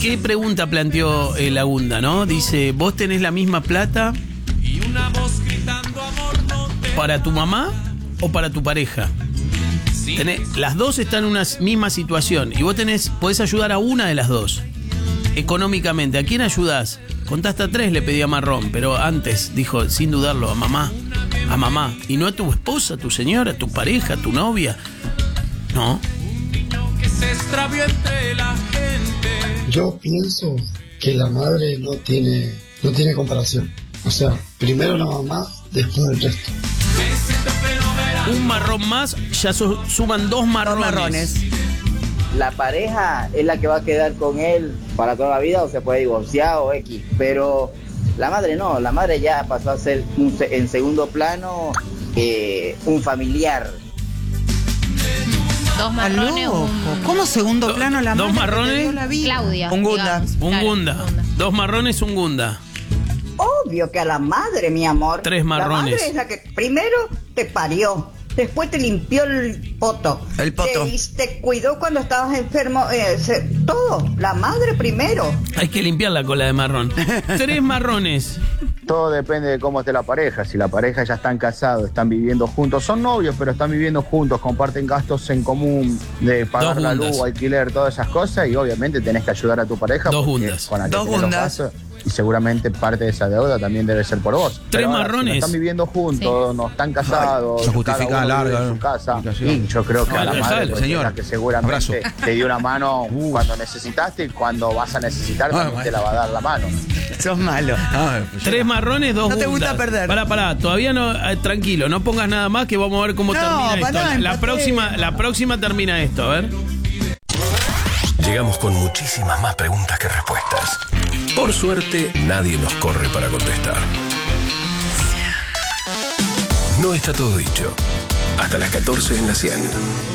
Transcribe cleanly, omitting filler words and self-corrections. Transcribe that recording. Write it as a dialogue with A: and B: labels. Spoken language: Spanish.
A: ¿Qué pregunta planteó Lagunda, no? Dice, ¿vos tenés la misma plata para tu mamá o para tu pareja? Las dos están en una misma situación y vos podés ayudar a una de las dos económicamente. ¿A quién ayudás? Contaste a 3, le pedí a Marrón, pero antes dijo, sin dudarlo, a mamá. Y no a tu esposa, a tu señora, a tu pareja, a tu novia. No.
B: Yo pienso que la madre no tiene comparación. O sea, primero la mamá, después el resto.
A: Un marrón más, ya suman 2 marrones.
C: La pareja es la que va a quedar con él para toda la vida, o se puede divorciar o X, pero la madre no, la madre ya pasó a ser en segundo plano un familiar.
D: 2 marrones.
E: ¿Cómo segundo plano la madre?
A: 2 marrones.
D: Claudia.
E: Un Gunda.
A: Un Gunda. 2 marrones, un Gunda.
F: Obvio que a la madre, mi amor.
A: 3 marrones.
F: La madre es la que primero te parió, después te limpió el poto. Te cuidó cuando estabas enfermo. Todo. La madre primero.
A: Hay que limpiar la cola de marrón. 3 marrones.
G: Todo depende de cómo esté la pareja. Si la pareja ya están casados, están viviendo juntos, son novios, pero están viviendo juntos, comparten gastos en común de pagar la luz, alquiler, todas esas cosas, y obviamente tenés que ayudar a tu pareja.
A: 2 Gundas.
G: Con la que tenés los gastos, y seguramente parte de esa deuda también debe ser por vos.
A: 3 marrones.
G: Si no están viviendo juntos, no están casados,
H: se justifica larga
G: en su casa. Y yo creo que a la madre, pues,
H: señor,
G: la que seguramente te dio una mano cuando necesitaste, y cuando vas a necesitar también te la va a dar la mano.
E: Sos malo.
A: 3 marrones, 2
E: No te gusta
A: Gundas.
E: perder.
A: Pará, todavía no, tranquilo, no pongas nada más que vamos a ver cómo termina esto. La próxima termina esto, a ver.
I: Llegamos con muchísimas más preguntas que respuestas. Por suerte, nadie nos corre para contestar. No está todo dicho. Hasta las 14 en la 100.